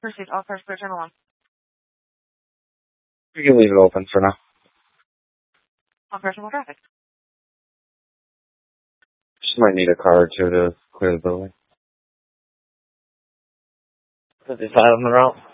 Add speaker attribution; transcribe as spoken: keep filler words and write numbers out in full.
Speaker 1: Proceed. All cars clear. Turn along.
Speaker 2: You can leave it open for now.
Speaker 1: All cars normal traffic.
Speaker 2: Just might need a car or two to clear the building.
Speaker 3: fifty-five on the route.